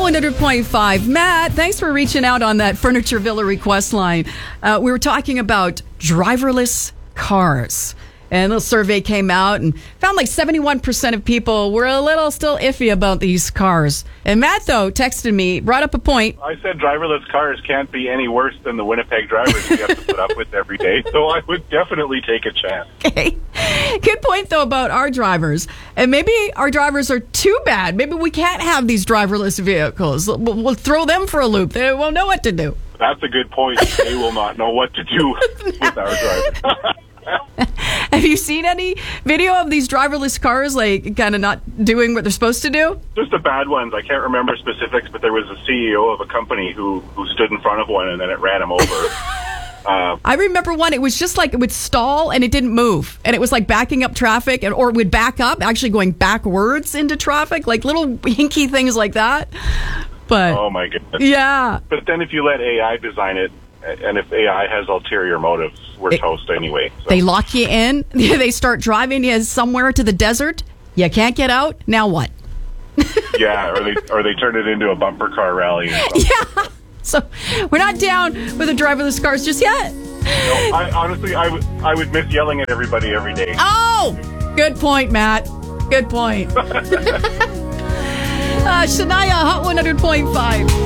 100.5. Matt, thanks for reaching out on that Furniture Villa request line. We were talking about driverless cars. And a little survey came out and found like 71% of people were a little still iffy about these cars. And Matt, though, texted me, brought up a point. I said driverless cars can't be any worse than the Winnipeg drivers we have to put up with every day. So I would definitely take a chance. Okay. Good point, though, about our drivers. And maybe our drivers are too bad. Maybe we can't have these driverless vehicles. We'll throw them for a loop. They won't know what to do. That's a good point. They will not know what to do with our drivers. Have you seen any video of these driverless cars, like, kind of not doing what they're supposed to do? Just the bad ones. I can't remember specifics, but there was a CEO of a company who stood in front of one and then it ran him over. I remember one. It was just like it would stall and it didn't move. And it was like backing up traffic or it would back up, actually going backwards into traffic, like little hinky things like that. But oh, my goodness. Yeah. But then if you let AI design it, and if AI has ulterior motives, we're toast anyway. So. They lock you in. They start driving you somewhere to the desert. You can't get out. Now what? Yeah, or they turn it into a bumper car rally. Yeah. So we're not down with the driverless cars just yet. No, I would miss yelling at everybody every day. Oh, good point, Matt. Good point. Shania, Hot 100.5.